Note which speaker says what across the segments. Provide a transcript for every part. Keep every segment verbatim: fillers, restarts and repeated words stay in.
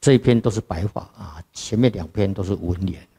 Speaker 1: 这一篇都是白话啊，前面两篇都是文言。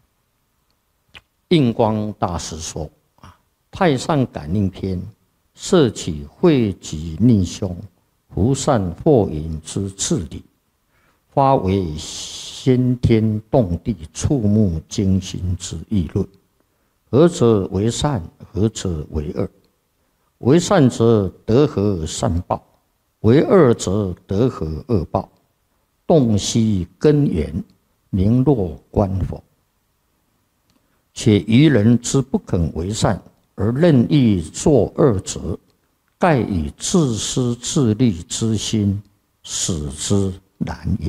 Speaker 1: 印光大师说啊，《太上感应篇》摄取惠及逆凶、福善祸引之治理，发为先天动地、触目惊心之议论。何者为善？何者为恶？为善者得何善报？为恶者得何恶报？洞悉根源，明若观否。且愚人之不肯为善，而任意作恶者，盖以自私自利之心，使之难也。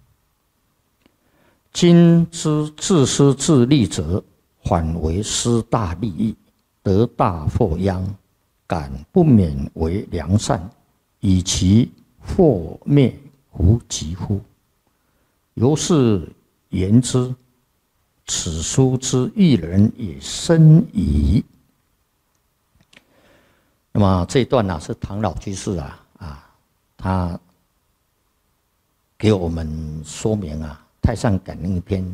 Speaker 1: 今之自私自利者，反为失大利益，得大祸殃，敢不免为良善，以其祸灭乎及乎？由是言之，此书之译人也深矣。那么这一段呢、啊，是唐老居士啊啊，他给我们说明啊，《太上感应篇》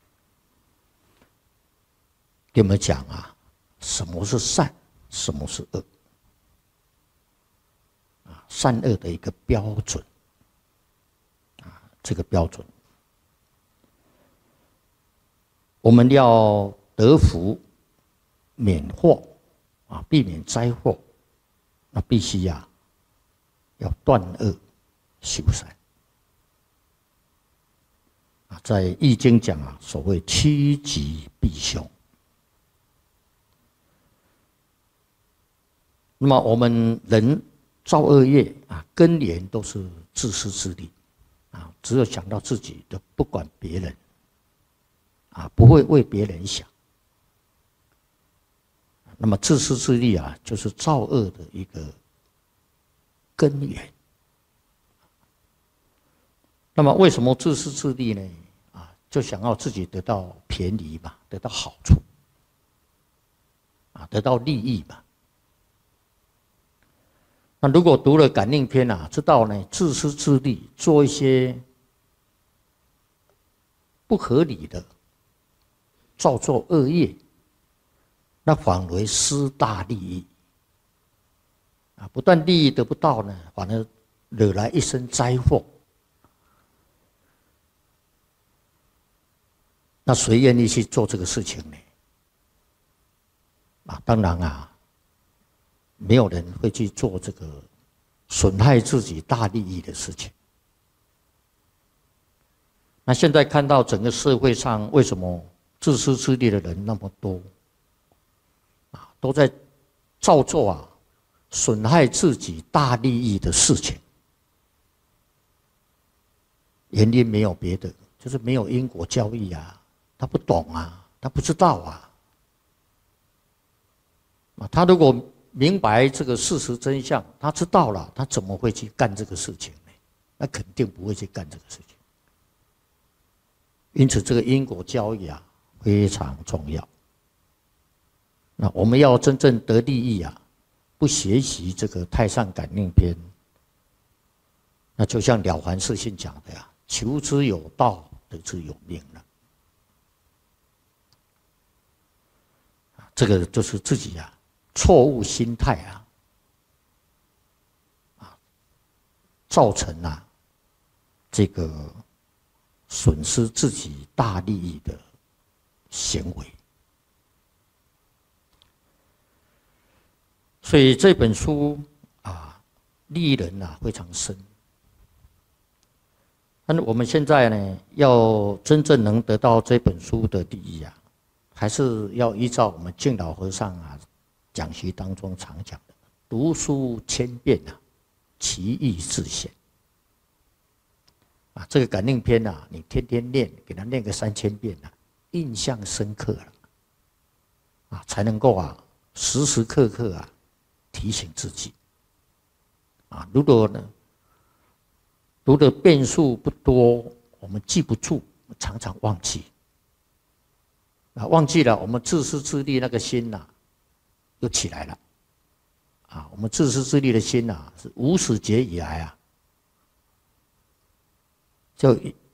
Speaker 1: 给我们讲啊，什么是善，什么是恶啊，善恶的一个标准啊，这个标准。我们要得福、免祸啊，避免灾祸，那必须呀、啊，要断恶修善啊。在《易经》讲啊，所谓趋吉避凶。那么我们人造恶业啊，根源都是自私自利啊，只有想到自己的，不管别人。啊，不会为别人想。那么自私自利啊，就是造恶的一个根源。那么为什么自私自利呢？啊，就想要自己得到便宜嘛，得到好处，啊，得到利益嘛。那如果读了感应篇啊，知道呢，自私自利，做一些不合理的。造作恶业，那反为失大利益啊！不但利益得不到呢，反而惹来一身灾祸。那谁愿意去做这个事情呢？啊，当然啊，没有人会去做这个损害自己大利益的事情。那现在看到整个社会上为什么？自私自利的人那么多，啊，都在造作啊，损害自己大利益的事情。原因没有别的，就是没有因果交易啊，他不懂啊，他不知道啊。啊，他如果明白这个事实真相，他知道了，他怎么会去干这个事情呢？那肯定不会去干这个事情。因此，这个因果交易啊。非常重要。那我们要真正得利益啊，不学习这个《太上感应篇》，那就像《了凡四训》讲的呀，求之有道，得之有命了。这个就是自己啊，错误心态啊，啊，造成啊，这个损失自己大利益的。行为，所以这本书啊，利人啊非常深。但是我们现在呢，要真正能得到这本书的利益啊，还是要依照我们净老和尚啊讲习当中常讲的“读书千遍啊，其义自显”。啊，这个感应篇啊，你天天念，给他念个三千遍啊。印象深刻了，啊，才能够啊时时刻刻啊提醒自己，啊，如果呢读的遍数不多，我们记不住，常常忘记，啊，忘记了，我们自私自利那个心呐、啊，又起来了，啊，我们自私自利的心呐、啊，是无始劫以来啊，就